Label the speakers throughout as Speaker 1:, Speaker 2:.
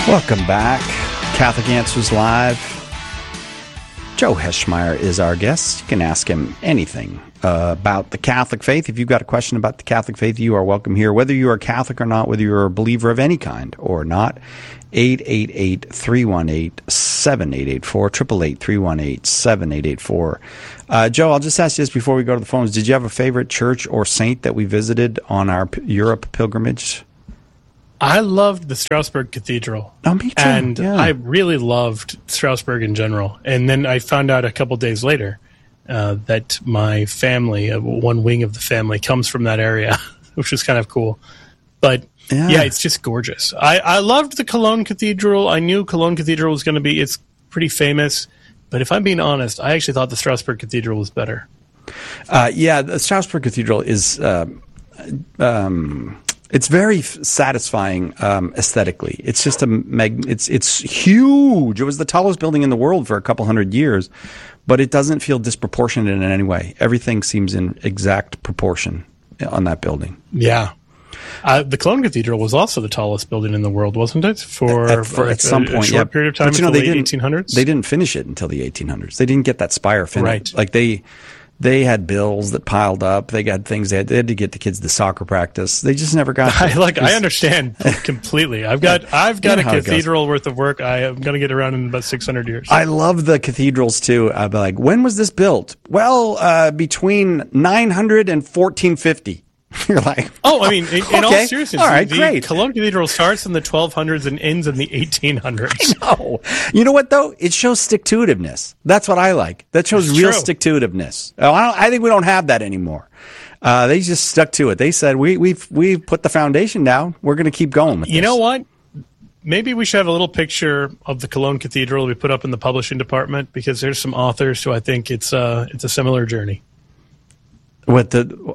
Speaker 1: Welcome back. Catholic Answers Live. Joe Heschmeyer is our guest. You can ask him anything about the Catholic faith. If you've got a question about the Catholic faith, you are welcome here, whether you are Catholic or not, whether you're a believer of any kind or not. 888-318-7884, 888-318-7884. Joe, I'll just ask you this before we go to the phones. Did you have a favorite church or saint that we visited on our Europe pilgrimage?
Speaker 2: I loved the Strasbourg Cathedral.
Speaker 1: Oh, me too.
Speaker 2: And I really loved Strasbourg in general. And then I found out a couple days later that my family, one wing of the family, comes from that area, which was kind of cool. But yeah, it's just gorgeous. I loved the Cologne Cathedral. I knew Cologne Cathedral was going to be, it's pretty famous. But if I'm being honest, I actually thought the Strasbourg Cathedral was better.
Speaker 1: The Strasbourg Cathedral is... it's very satisfying aesthetically. It's just it's huge. It was the tallest building in the world for a couple hundred years, but it doesn't feel disproportionate in any way. Everything seems in exact proportion on that building.
Speaker 2: Yeah. The Cologne Cathedral was also the tallest building in the world, wasn't it?
Speaker 1: At some point,
Speaker 2: a short period of time,
Speaker 1: but,
Speaker 2: in the late 1800s?
Speaker 1: They didn't finish it until the 1800s. They didn't get that spire finished. Right. Like they had bills that piled up. They got things they had to get the kids to soccer practice. They just never got.
Speaker 2: I understand completely. I've got a cathedral worth of work. I am going to get around in about 600 years.
Speaker 1: I love the cathedrals too. I'd be like, when was this built? Well, between 900 and 1450. You're like,
Speaker 2: oh, I mean, in all seriousness,
Speaker 1: all right,
Speaker 2: the
Speaker 1: great.
Speaker 2: Cologne Cathedral starts in the 1200s and ends in the 1800s.
Speaker 1: I know. You know what though? It shows stick-to-itiveness. That's what I like. That shows real stick-to-itiveness. I think we don't have that anymore. They just stuck to it. They said we've put the foundation down. We're going to keep going with this.
Speaker 2: You know what? Maybe we should have a little picture of the Cologne Cathedral we put up in the publishing department, because there's some authors who I think it's a similar journey.
Speaker 1: What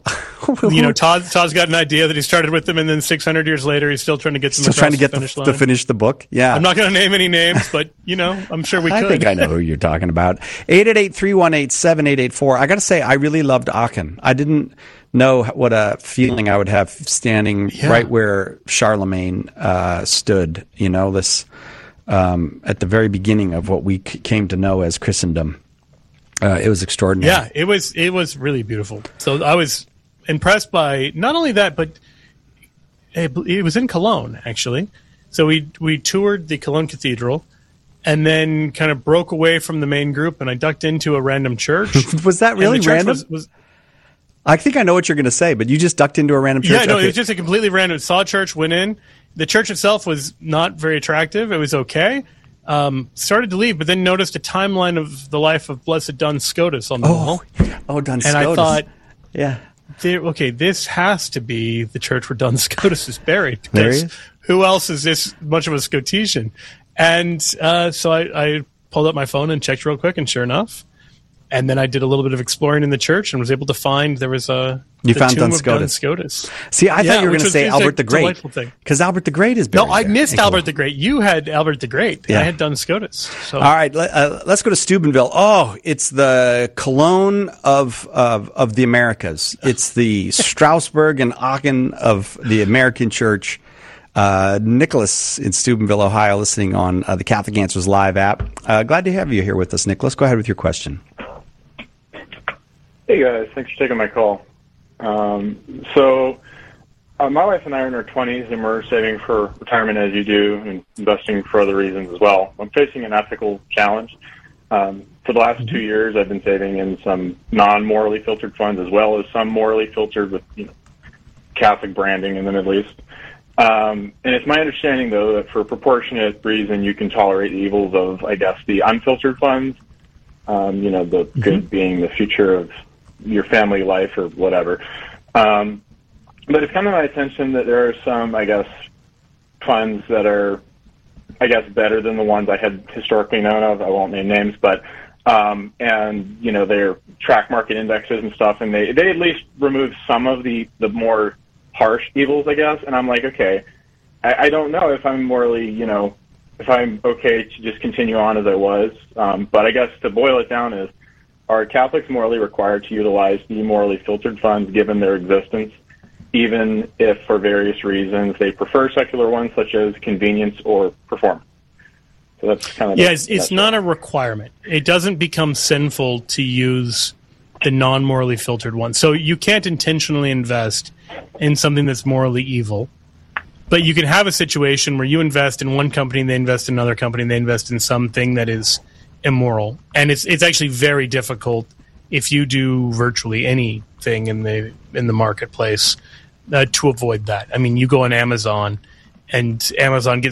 Speaker 2: Todd's got an idea that he started with them, and then 600 years later, he's still trying to get them
Speaker 1: to finish the book. Yeah,
Speaker 2: I'm not going to name any names, but I'm sure we could.
Speaker 1: I think I know who you're talking about. 888-318-7884. I got to say, I really loved Aachen. I didn't know what a feeling I would have standing right where Charlemagne stood. This at the very beginning of what we came to know as Christendom. It was extraordinary.
Speaker 2: Yeah, it was really beautiful. So I was impressed by not only that, but it was in Cologne, actually. So we toured the Cologne Cathedral and then kind of broke away from the main group, and I ducked into a random church.
Speaker 1: Was that really random? I think I know what you're going to say, but you just ducked into a random church?
Speaker 2: Yeah, no, it was just a completely random. Saw a church, went in. The church itself was not very attractive. It was okay. Started to leave, but then noticed a timeline of the life of Blessed Duns Scotus on the wall.
Speaker 1: Oh, Duns
Speaker 2: Scotus. And I thought, this has to be the church where Duns Scotus is buried. Because who else is this much of a Scotesian? And so I pulled up my phone and checked real quick, and sure enough. And then I did a little bit of exploring in the church and was able to find there was
Speaker 1: You found Duns Scotus. See, I thought you were going to say Albert the Great, because Albert the Great is buried.
Speaker 2: No, I missed Albert the Great. You had Albert the Great. Yeah. I had Duns Scotus. So.
Speaker 1: All right, let's go to Steubenville. Oh, it's the Cologne of the Americas. It's the Strasbourg and Aachen of the American Church. Nicholas in Steubenville, Ohio, listening on the Catholic Answers Live app. Glad to have you here with us, Nicholas. Go ahead with your question.
Speaker 3: Hey guys, thanks for taking my call. My wife and I are in our 20s, and we're saving for retirement as you do, and investing for other reasons as well. I'm facing an ethical challenge. For the last 2 years, I've been saving in some non-morally filtered funds, as well as some morally filtered with Catholic branding in the Middle East. And it's my understanding, though, that for a proportionate reason, you can tolerate the evils of, I guess, the unfiltered funds. The good being the future of your family life or whatever. But it's come to my attention that there are some, I guess, funds that are, I guess, better than the ones I had historically known of. I won't name names, but, they're track market indexes and stuff, and they at least remove some of the more harsh evils, I guess. And I'm like, okay, I don't know if I'm morally, if I'm okay to just continue on as I was. But I guess to boil it down is, are Catholics morally required to utilize the morally filtered funds given their existence? even if for various reasons they prefer secular ones, such as convenience or performance. So that's kind of
Speaker 2: it's not a requirement. It doesn't become sinful to use the non-morally filtered one. So you can't intentionally invest in something that's morally evil, but you can have a situation where you invest in one company, and they invest in another company, and they invest in something that is immoral. And it's actually very difficult if you do virtually anything in the marketplace to avoid that. I mean, you go on Amazon, and Amazon gets